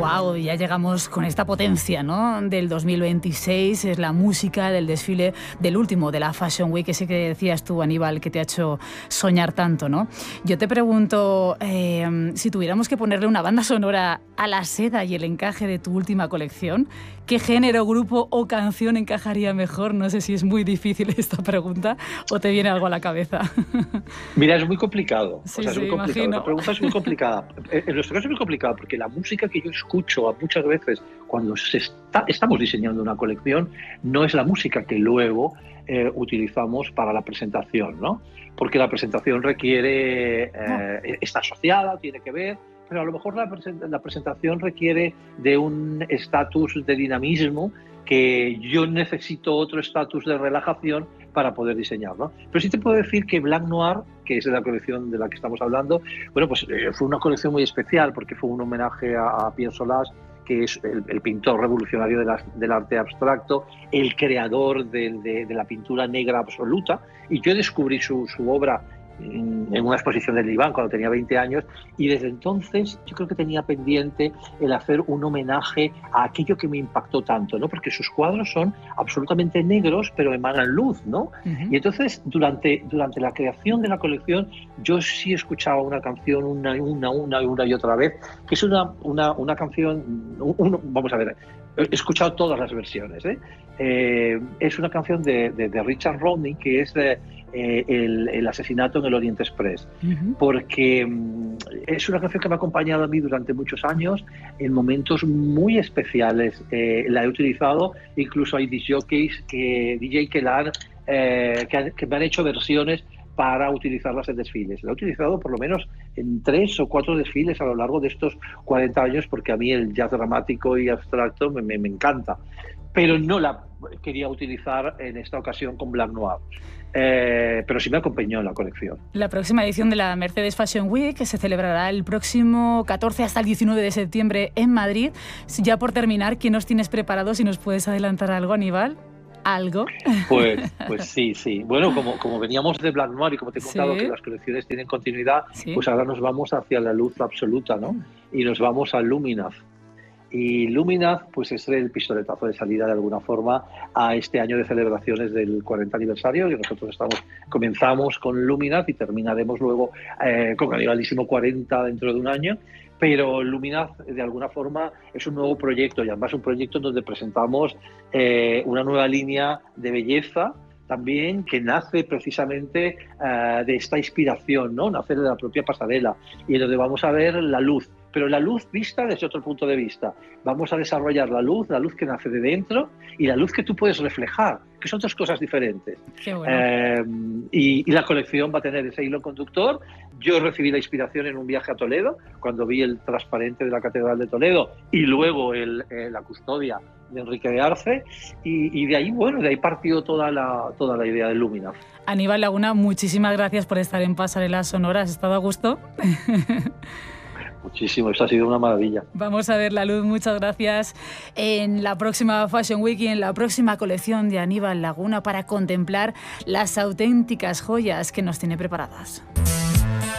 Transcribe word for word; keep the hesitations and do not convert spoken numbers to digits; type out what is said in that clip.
Wow, ya llegamos con esta potencia, ¿no? Del dos mil veintiséis, es la música del desfile del último de la Fashion Week, ese que decías tú, Aníbal, que te ha hecho soñar tanto, ¿no? Yo te pregunto, eh, si tuviéramos que ponerle una banda sonora a la seda y el encaje de tu última colección, ¿qué género, grupo o canción encajaría mejor? No sé si es muy difícil esta pregunta o te viene algo a la cabeza. Mira, es muy complicado. Sí, o sea, es sí, muy complicado. imagino. La pregunta es muy complicada. En nuestro caso es muy complicado porque la música que yo escucho muchas veces cuando se está, estamos diseñando una colección no es la música que luego eh, utilizamos para la presentación, ¿no? Porque la presentación requiere eh, está asociada, tiene que ver, pero a lo mejor la, la presentación requiere de un estatus de dinamismo que yo necesito otro estatus de relajación para poder diseñar, ¿no? Pero sí te puedo decir que Blanc Noir, que es de la colección de la que estamos hablando, bueno, pues eh, fue una colección muy especial porque fue un homenaje a, a Pierre Solage, que es el, el pintor revolucionario de la, del arte abstracto, el creador de, de, de la pintura negra absoluta, y yo descubrí su, su obra en una exposición del Liván cuando tenía veinte años, y desde entonces yo creo que tenía pendiente el hacer un homenaje a aquello que me impactó tanto, ¿no? Porque sus cuadros son absolutamente negros pero emanan luz, ¿no? Uh-huh. Y entonces durante, durante la creación de la colección yo sí escuchaba una canción una, una, una, una y otra vez, que es una, una, una canción, un, vamos a ver, he escuchado todas las versiones, ¿eh? Eh, es una canción de, de, de Richard Rodney, que es de, eh, el, el asesinato en el Orient Express, uh-huh. porque um, es una canción que me ha acompañado a mí durante muchos años en momentos muy especiales. Eh, la he utilizado, incluso hay D Js que, D J que, la han, eh, que, han, que me han hecho versiones para utilizarlas en desfiles. La he utilizado por lo menos en tres o cuatro desfiles a lo largo de estos cuarenta años, porque a mí el jazz dramático y abstracto me, me, me encanta. Pero no la quería utilizar en esta ocasión con Blanc Noir. Eh, pero sí me acompañó en la colección. La próxima edición de la Mercedes Fashion Week, que se celebrará el próximo catorce hasta el diecinueve de septiembre en Madrid. Ya por terminar, ¿qué nos tienes preparado? Si nos puedes adelantar algo, Aníbal. ¿Algo? Pues, pues sí, sí. Bueno, como, como veníamos de Blanc Noir y como te he contado ¿Sí? que las colecciones tienen continuidad, ¿Sí? pues ahora nos vamos hacia la luz absoluta, ¿no? Y nos vamos a Luminaf. Y Luminaf pues es el pistoletazo de salida de alguna forma a este año de celebraciones del cuarenta aniversario, que nosotros estamos comenzamos con Luminaf y terminaremos luego eh, con Animalísimo cuarenta dentro de un año. Pero Luminaf de alguna forma es un nuevo proyecto, y además un proyecto en donde presentamos eh, una nueva línea de belleza también, que nace precisamente uh, de esta inspiración, ¿no? Nace de la propia pasarela, y en donde vamos a ver la luz, pero la luz vista desde otro punto de vista. Vamos a desarrollar la luz, la luz que nace de dentro y la luz que tú puedes reflejar, que son dos cosas diferentes. Qué bueno. Eh, y, y la colección va a tener ese hilo conductor. Yo recibí la inspiración en un viaje a Toledo, cuando vi el transparente de la Catedral de Toledo y luego el, eh, la custodia de Enrique de Arce, y, y de ahí, bueno, de ahí partió toda la, toda la idea de Luminaf. Aníbal Laguna, muchísimas gracias por estar en Pasarela Sonora. ¿Has estado a gusto? Muchísimo, esto ha sido una maravilla. Vamos a ver la luz, muchas gracias. En la próxima Fashion Week y en la próxima colección de Aníbal Laguna para contemplar las auténticas joyas que nos tiene preparadas.